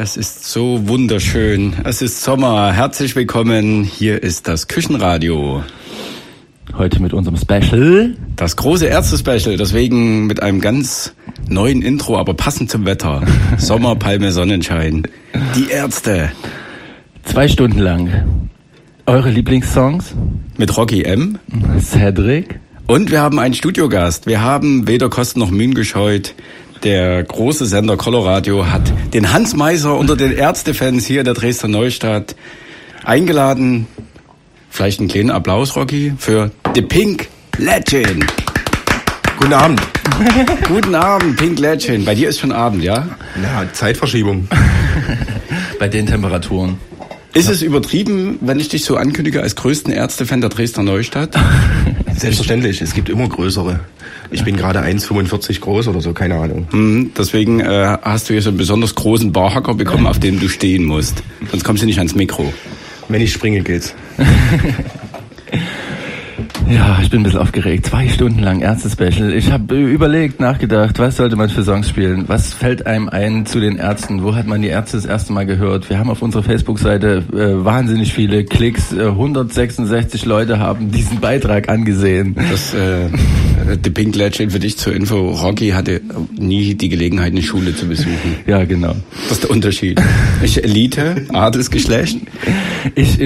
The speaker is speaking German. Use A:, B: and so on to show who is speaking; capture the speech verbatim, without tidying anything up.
A: Es ist so wunderschön. Es ist Sommer. Herzlich willkommen. Hier ist das Küchenradio.
B: Heute mit unserem Special.
A: Das große Ärzte-Special. Deswegen mit einem ganz neuen Intro, aber passend zum Wetter. Sommer, Palme, Sonnenschein. Die Ärzte.
B: Zwei Stunden lang. Eure Lieblingssongs?
A: Mit Rocky M.
B: Cedric.
A: Und wir haben einen Studiogast. Wir haben weder Kosten noch Mühen gescheut. Der große Sender Coloradio hat den Hans Meiser unter den Ärztefans hier in der Dresdner Neustadt eingeladen. Vielleicht einen kleinen Applaus, Rocky, für The Pink Legend.
C: Guten Abend.
A: Guten Abend, Pink Legend. Bei dir ist schon Abend, ja?
C: Ja, Zeitverschiebung.
B: Bei den Temperaturen.
A: Ist es übertrieben, wenn ich dich so ankündige als größten Ärztefan der Dresdner Neustadt?
C: Selbstverständlich, es gibt immer größere. Ich bin gerade eins Komma fünfundvierzig groß oder so, keine Ahnung.
A: Mhm, deswegen äh, hast du hier so einen besonders großen Barhocker bekommen, auf dem du stehen musst. Sonst kommst du nicht ans Mikro.
C: Wenn ich springe, geht's.
B: Ja, ich bin ein bisschen aufgeregt. Zwei Stunden lang Ärzte-Special. Ich habe überlegt, nachgedacht, was sollte man für Songs spielen? Was fällt einem ein zu den Ärzten? Wo hat man die Ärzte das erste Mal gehört? Wir haben auf unserer Facebook-Seite äh, wahnsinnig viele Klicks. Äh, hundertsechsundsechzig Leute haben diesen Beitrag angesehen.
A: Das äh, The Pink Legend für dich zur Info. Rocky hatte nie die Gelegenheit, eine Schule zu besuchen.
B: Ja, genau.
A: Das ist der Unterschied. Ich Elite, Adelsgeschlecht.
B: Ich